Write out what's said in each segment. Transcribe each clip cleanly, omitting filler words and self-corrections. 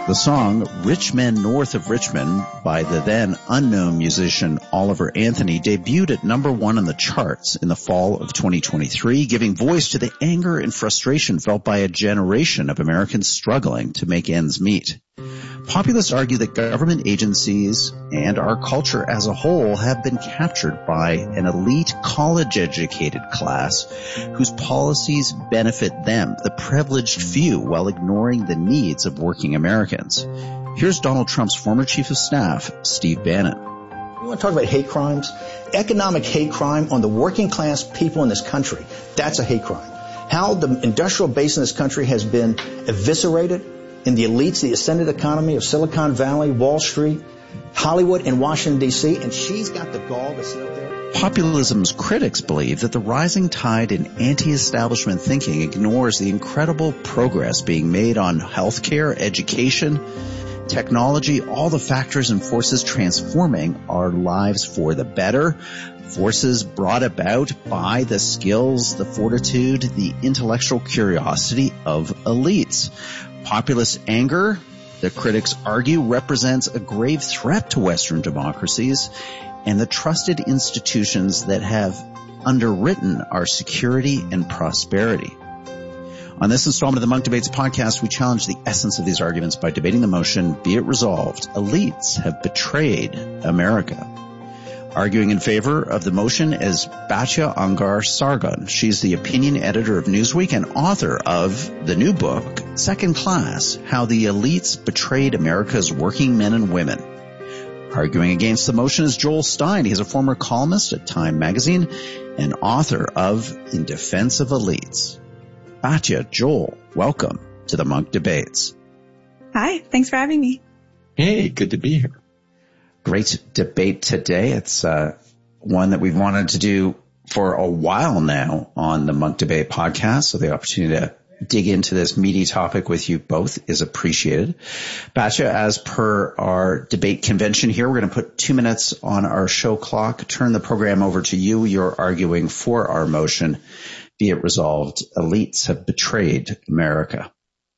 The song Rich Men North of Richmond by the then unknown musician Oliver Anthony debuted at #1 on the charts in the fall of 2023, giving voice to the anger and frustration felt by a generation of Americans struggling to make ends meet. Populists argue that government agencies and our culture as a whole have been captured by an elite college-educated class whose policies benefit them, the privileged few, while ignoring the needs of working Americans. Here's Donald Trump's former chief of staff, Steve Bannon. We want to talk about hate crimes. Economic hate crime on the working class people in this country. That's a hate crime. How the industrial base in this country has been eviscerated in the elites, the ascended economy of Silicon Valley, Wall Street, Hollywood, and Washington, D.C., and she's got the gall to sit up there. Populism's critics believe that the rising tide in anti-establishment thinking ignores the incredible progress being made on healthcare, education, technology, all the factors and forces transforming our lives for the better, forces brought about by the skills, the fortitude, the intellectual curiosity of elites. Populist anger, the critics argue, represents a grave threat to Western democracies and the trusted institutions that have underwritten our security and prosperity. On this installment of the Munk Debates podcast, we challenge the essence of these arguments by debating the motion, be it resolved, elites have betrayed America. Arguing in favor of the motion is Batya Ungar-Sargon. She's the opinion editor of Newsweek and author of the new book, Second Class, How the Elites Betrayed America's Working Men and Women. Arguing against the motion is Joel Stein. He's a former columnist at Time Magazine and author of In Defense of Elites. Batya, Joel, welcome to the Munk Debates. Hi, thanks for having me. Hey, good to be here. Great debate today. It's one that we've wanted to do for a while now on the Munk Debate podcast, so the opportunity to dig into this meaty topic with you both is appreciated. Batya, as per our debate convention here, we're going to put 2 minutes on our show clock, turn the program over to you. You're arguing for our motion, be it resolved, elites have betrayed America.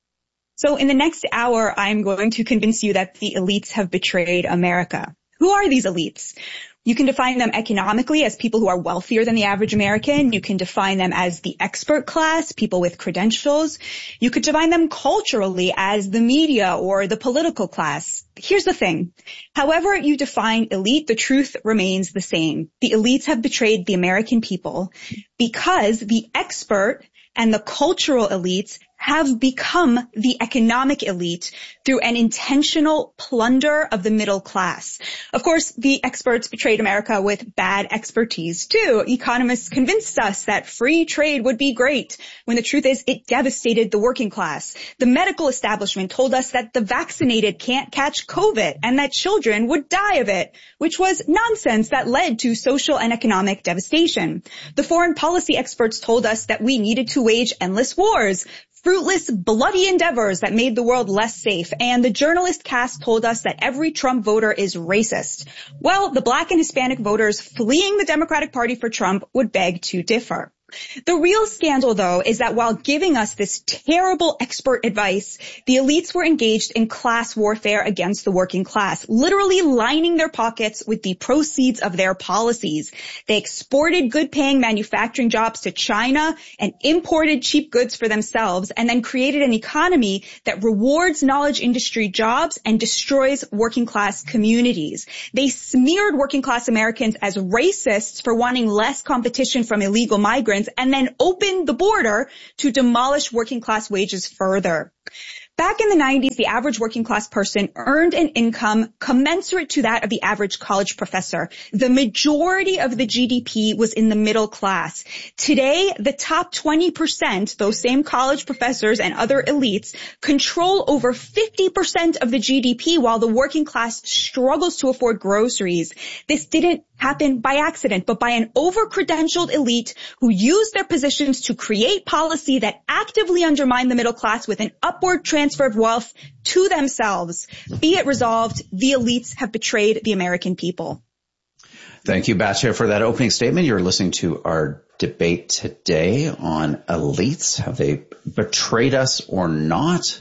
So in the next hour, I'm going to convince you that the elites have betrayed America. Who are these elites? You can define them economically as people who are wealthier than the average American. You can define them as the expert class, people with credentials. You could define them culturally as the media or the political class. Here's the thing. However you define elite, the truth remains the same. The elites have betrayed the American people because the expert and the cultural elites have become the economic elite through an intentional plunder of the middle class. Of course, the experts betrayed America with bad expertise too. Economists convinced us that free trade would be great, when the truth is it devastated the working class. The medical establishment told us that the vaccinated can't catch COVID and that children would die of it, which was nonsense that led to social and economic devastation. The foreign policy experts told us that we needed to wage endless wars, fruitless, bloody endeavors that made the world less safe, and the journalist caste told us that every Trump voter is racist. Well, the Black and Hispanic voters fleeing the Democratic Party for Trump would beg to differ. The real scandal, though, is that while giving us this terrible expert advice, the elites were engaged in class warfare against the working class, literally lining their pockets with the proceeds of their policies. They exported good-paying manufacturing jobs to China and imported cheap goods for themselves, and then created an economy that rewards knowledge industry jobs and destroys working-class communities. They smeared working-class Americans as racists for wanting less competition from illegal migrants, and then opened the border to demolish working class wages further. Back in the 90s, the average working class person earned an income commensurate to that of the average college professor. The majority of the GDP was in the middle class. Today, the top 20%, those same college professors and other elites, control over 50% of the GDP while the working class struggles to afford groceries. This didn't happen by accident, but by an over-credentialed elite who used their positions to create policy that actively undermined the middle class with an upward transfer of wealth to themselves. Be it resolved, the elites have betrayed the American people. Thank you, Batya, for that opening statement. You're listening to our debate today on elites. Have they betrayed us or not?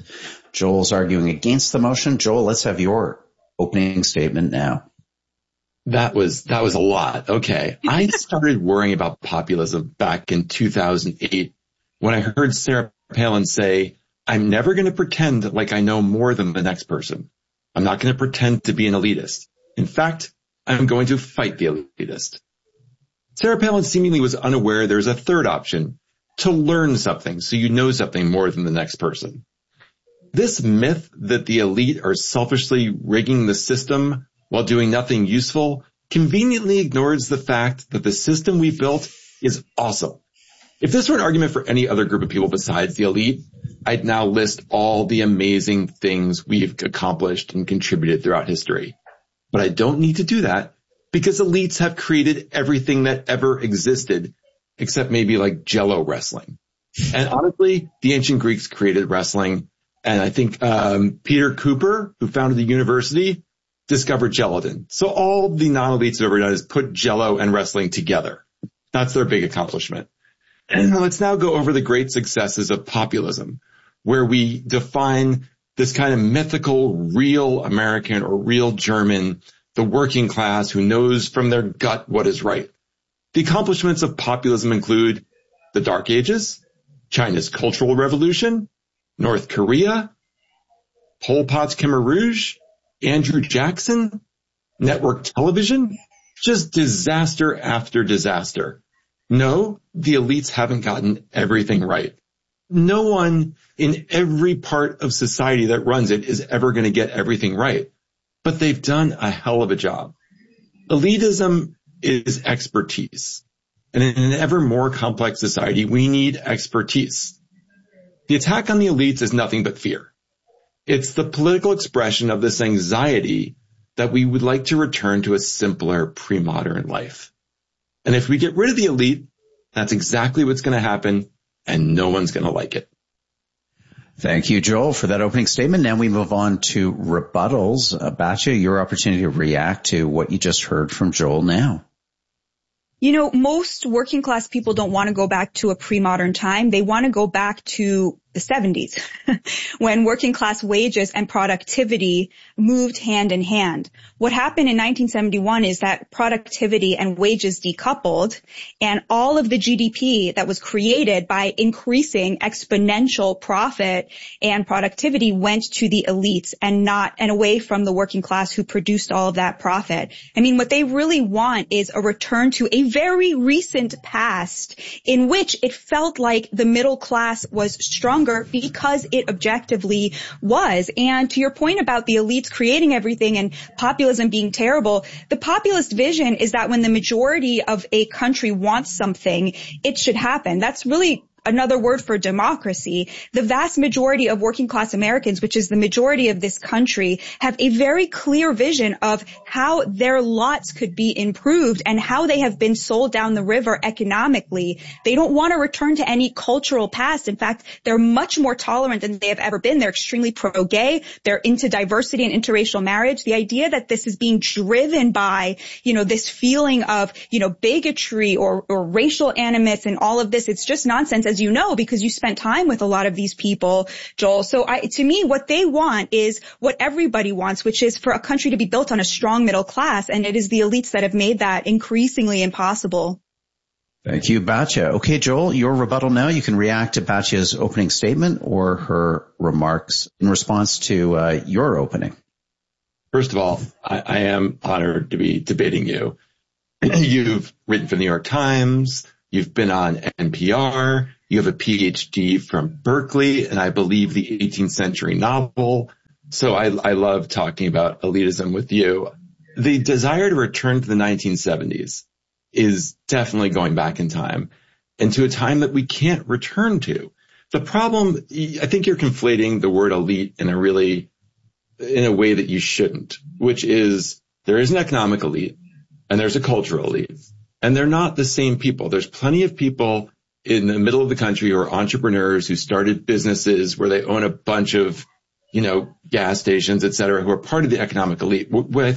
Joel's arguing against the motion. Joel, let's have your opening statement now. That was a lot. Okay. I started worrying about populism back in 2008 when I heard Sarah Palin say, I'm never going to pretend like I know more than the next person. I'm not going to pretend to be an elitist. In fact, I'm going to fight the elitist. Sarah Palin seemingly was unaware there's a third option, to learn something so you know something more than the next person. This myth that the elite are selfishly rigging the system while doing nothing useful conveniently ignores the fact that the system we built is awesome. If this were an argument for any other group of people besides the elite, I'd now list all the amazing things we've accomplished and contributed throughout history. But I don't need to do that because elites have created everything that ever existed, except maybe like Jell-O wrestling. And honestly, the ancient Greeks created wrestling. And I think Peter Cooper, who founded the university, discovered gelatin. So all the non-elites have ever done is put Jell-O and wrestling together. That's their big accomplishment. And let's now go over the great successes of populism, where we define this kind of mythical, real American or real German, the working class who knows from their gut what is right. The accomplishments of populism include the Dark Ages, China's Cultural Revolution, North Korea, Pol Pot's Khmer Rouge, Andrew Jackson, network television, just disaster after disaster. No, the elites haven't gotten everything right. No one in every part of society that runs it is ever going to get everything right, but they've done a hell of a job. Elitism is expertise, and in an ever more complex society, we need expertise. The attack on the elites is nothing but fear. It's the political expression of this anxiety that we would like to return to a simpler pre-modern life. And if we get rid of the elite, that's exactly what's going to happen, and no one's going to like it. Thank you, Joel, for that opening statement. Now we move on to rebuttals. Batya, your opportunity to react to what you just heard from Joel now. You know, most working class people don't want to go back to a pre-modern time. They want to go back to the 70s when working class wages and productivity moved hand in hand. What happened in 1971 is that productivity and wages decoupled, and all of the GDP that was created by increasing exponential profit and productivity went to the elites and away from the working class who produced all of that profit. I mean, what they really want is a return to a very recent past in which it felt like the middle class was stronger because it objectively was. And to your point about the elites creating everything and populism being terrible, the populist vision is that when the majority of a country wants something, it should happen. That's really another word for democracy. The vast majority of working class Americans, which is the majority of this country, have a very clear vision of how their lots could be improved and how they have been sold down the river economically. They don't want to return to any cultural past. In fact, they're much more tolerant than they have ever been. They're extremely pro-gay. They're into diversity and interracial marriage. The idea that this is being driven by, this feeling of, bigotry or racial animus and all of this, it's just nonsense, as you know, because you spent time with a lot of these people, Joel. So to me, what they want is what everybody wants, which is for a country to be built on a strong middle class. And it is the elites that have made that increasingly impossible. Thank you, Batya. Okay, Joel, your rebuttal now. You can react to Batya's opening statement or her remarks in response to your opening. First of all, I am honored to be debating you. You've written for the New York Times. You've been on NPR. You have a PhD from Berkeley, and I believe the 18th century novel. So I love talking about elitism with you. The desire to return to the 1970s is definitely going back in time, and to a time that we can't return to. The problem, I think you're conflating the word elite in a way that you shouldn't, which is there is an economic elite and there's a cultural elite, and they're not the same people. There's plenty of people in the middle of the country who are entrepreneurs who started businesses where they own a bunch of, gas stations, et cetera, who are part of the economic elite. What I